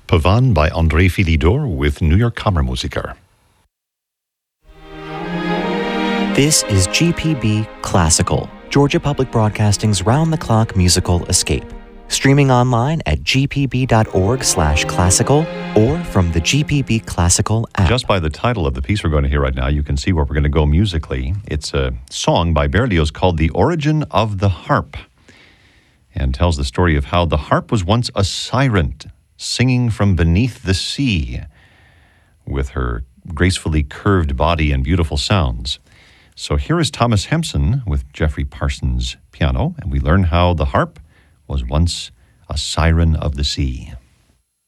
Pavan by André Philidor with New York Kammermusiker. This is GPB Classical, Georgia Public Broadcasting's round-the-clock musical escape. Streaming online at gpb.org/classical or from the GPB Classical app. Just by the title of the piece we're going to hear right now, you can see where we're going to go musically. It's a song by Berlioz called The Origin of the Harp, and tells the story of how the harp was once a siren singing from beneath the sea with her gracefully curved body and beautiful sounds. So here is Thomas Hempson with Jeffrey Parsons piano, and we learn how the harp was once a siren of the sea.